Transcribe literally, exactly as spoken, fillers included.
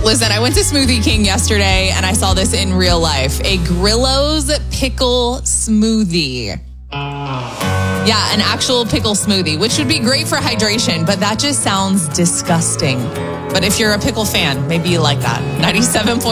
Listen, I went to Smoothie King yesterday and I saw this in real life. A Grillo's pickle smoothie. Yeah, an actual pickle smoothie, which would be great for hydration, but that just sounds disgusting. But if you're a pickle fan, maybe you like that. ninety-seven point